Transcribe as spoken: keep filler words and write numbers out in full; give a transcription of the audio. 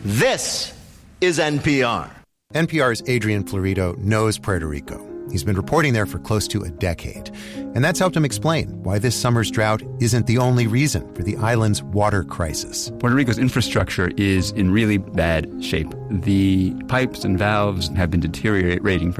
This is N P R. N P R's Adrian Florido knows Puerto Rico. He's been reporting there for close to a decade. And that's helped him explain why this summer's drought isn't the only reason for the island's water crisis. Puerto Rico's infrastructure is in really bad shape. The pipes and valves have been deteriorating for